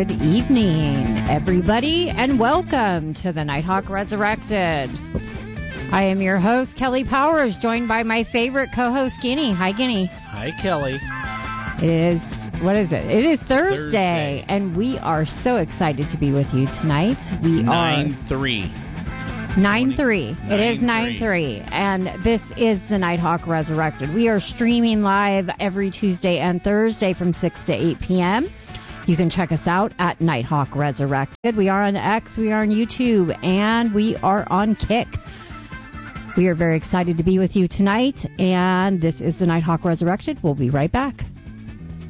Good evening, everybody, and welcome to the Nighthawk Resurrected. I am your host, Kelly Powers, joined by my favorite co-host, Guinea. Hi, Guinea. Hi, Kelly. What is it? It is Thursday, and we are so excited to be with you tonight. We are 9-3. 9-3. It is 9-3, and this is the Nighthawk Resurrected. We are streaming live every Tuesday and Thursday from 6 to 8 p.m. You can check us out at Nighthawk Resurrected. We are on X, we are on YouTube, and we are on Kick. We are very excited to be with you tonight, and this is the Nighthawk Resurrected. We'll be right back.